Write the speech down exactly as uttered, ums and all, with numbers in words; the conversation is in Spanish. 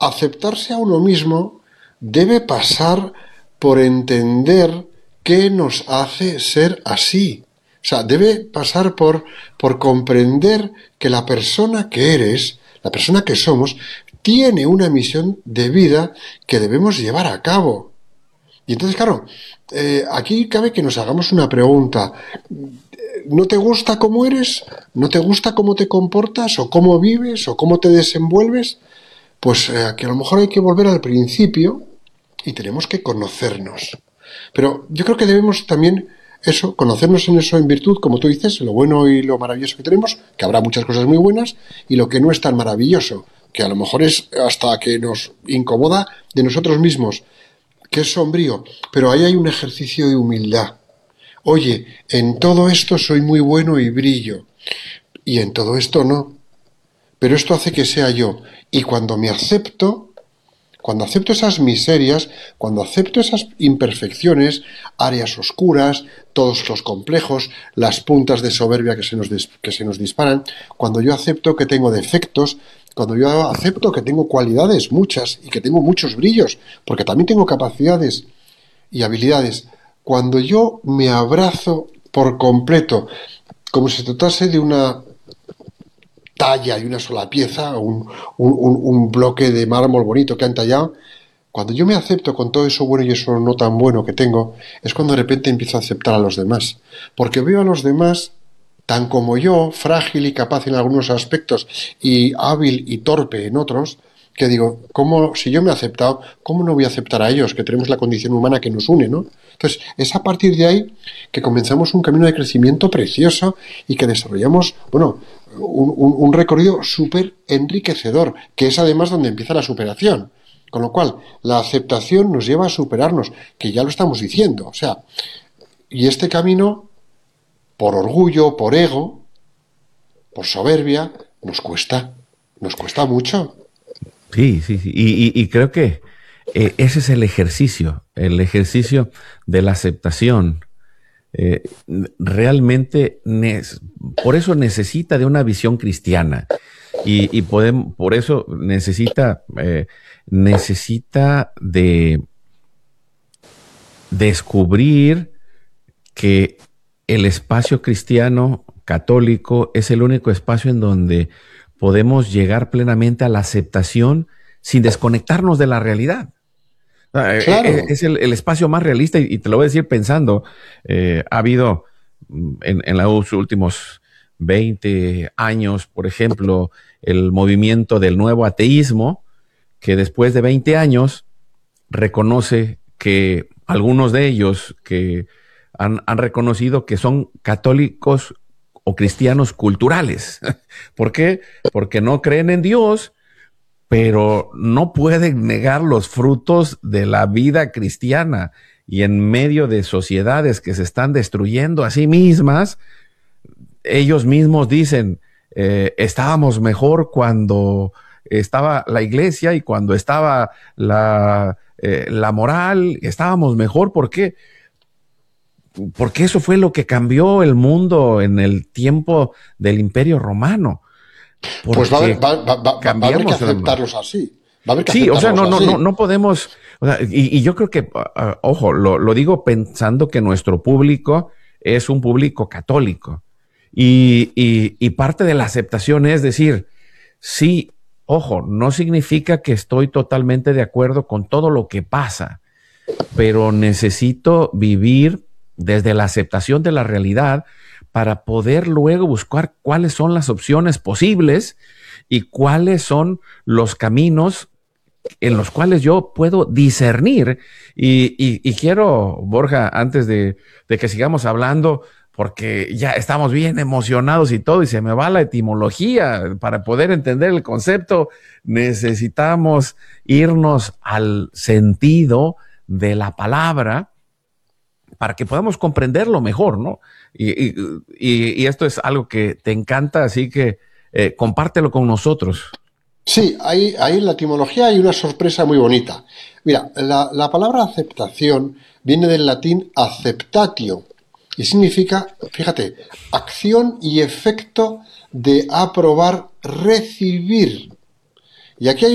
aceptarse a uno mismo debe pasar por entender qué nos hace ser así. O sea, debe pasar por, por comprender que la persona que eres, la persona que somos, tiene una misión de vida que debemos llevar a cabo. Y entonces, claro, eh, aquí cabe que nos hagamos una pregunta. ¿No te gusta cómo eres? ¿No te gusta cómo te comportas? ¿O cómo vives? ¿O cómo te desenvuelves? Pues eh, que a lo mejor hay que volver al principio y tenemos que conocernos. Pero yo creo que debemos también eso, conocernos en eso en virtud, como tú dices, lo bueno y lo maravilloso que tenemos, que habrá muchas cosas muy buenas, y lo que no es tan maravilloso, que a lo mejor es hasta que nos incomoda de nosotros mismos, que es sombrío, pero ahí hay un ejercicio de humildad. Oye, en todo esto soy muy bueno y brillo, y en todo esto no, pero esto hace que sea yo, y cuando me acepto, cuando acepto esas miserias, cuando acepto esas imperfecciones, áreas oscuras, todos los complejos, las puntas de soberbia que se nos, dis- que se nos disparan, cuando yo acepto que tengo defectos, cuando yo acepto que tengo cualidades muchas y que tengo muchos brillos, porque también tengo capacidades y habilidades, cuando yo me abrazo por completo, como si se tratase de una talla y una sola pieza, un, un, un, un bloque de mármol bonito que han tallado, cuando yo me acepto con todo eso bueno y eso no tan bueno que tengo, es cuando de repente empiezo a aceptar a los demás. Porque veo a los demás tan como yo, frágil y capaz en algunos aspectos y hábil y torpe en otros, que digo, ¿cómo, si yo me he aceptado, cómo no voy a aceptar a ellos, que tenemos la condición humana que nos une, ¿no? Entonces, es a partir de ahí que comenzamos un camino de crecimiento precioso y que desarrollamos, bueno, un, un, un recorrido súper enriquecedor, que es además donde empieza la superación. Con lo cual, la aceptación nos lleva a superarnos, que ya lo estamos diciendo. O sea, y este camino, por orgullo, por ego, por soberbia, nos cuesta, nos cuesta mucho. Sí, sí, sí. Y, y- y creo que eh, ese es el ejercicio, el ejercicio de la aceptación. Eh, realmente, nes- por eso necesita de una visión cristiana. Y, y podem- por eso necesita, eh, necesita de descubrir que el espacio cristiano católico es el único espacio en donde podemos llegar plenamente a la aceptación sin desconectarnos de la realidad. Ah, eh, eh, Claro, Es el, el espacio más realista y, y te lo voy a decir pensando, eh, ha habido mm, en, en los últimos veinte años, por ejemplo, el movimiento del nuevo ateísmo, que después de veinte años reconoce que algunos de ellos que han, han reconocido que son católicos o cristianos culturales. ¿Por qué? Porque no creen en Dios, pero no pueden negar los frutos de la vida cristiana. Y en medio de sociedades que se están destruyendo a sí mismas, ellos mismos dicen, eh, estábamos mejor cuando estaba la iglesia y cuando estaba la, eh, la moral, estábamos mejor. ¿Por qué? Porque eso fue lo que cambió el mundo en el tiempo del Imperio Romano. pues va a haber, Porque va, va- va- va a haber que cambiamos. aceptarlos así. Va a haber que Sí, o sea, aceptarlos no, no, no, así. no podemos. O sea, y, y yo creo que, uh, ojo, lo, lo digo pensando que nuestro público es un público católico. Y, y, y parte de la aceptación es decir, sí, ojo, no significa que estoy totalmente de acuerdo con todo lo que pasa, pero necesito vivir desde la aceptación de la realidad para poder luego buscar cuáles son las opciones posibles y cuáles son los caminos en los cuales yo puedo discernir. Y, y, y quiero, Borja, antes de, de que sigamos hablando, porque ya estamos bien emocionados y todo, y se me va la etimología, para poder entender el concepto, necesitamos irnos al sentido de la palabra para que podamos comprenderlo mejor, ¿no? Y, y, y, y esto es algo que te encanta, así que eh, compártelo con nosotros. Sí, ahí, ahí en la etimología hay una sorpresa muy bonita. Mira, la, la palabra aceptación viene del latín acceptatio y significa, fíjate, acción y efecto de aprobar, recibir. Y aquí hay